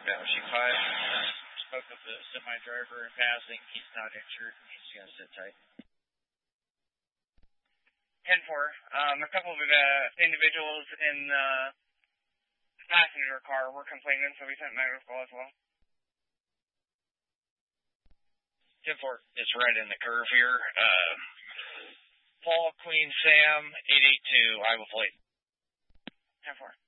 Sheet 5. Spoke with the semi-driver in passing. He's not injured. He's going to sit tight. 10-4. A couple of individuals in the passenger car were complaining, so we sent medical as well. 10-4. It's right in the curve here. Paul, Queen, Sam, 882, Iowa Flight. 10-4.